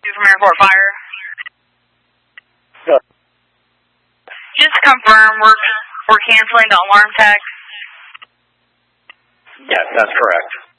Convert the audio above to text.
from Airport Fire. Yeah. Just to confirm, we're canceling the alarm text. Yes, that's correct.